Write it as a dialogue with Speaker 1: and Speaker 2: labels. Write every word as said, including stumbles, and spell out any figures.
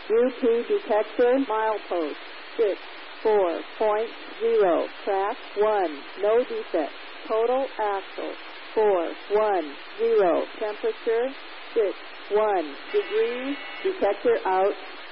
Speaker 1: U P detector, milepost, six four point zero, track one, no defect. Total axle, four one zero, temperature, six one degrees, detector out.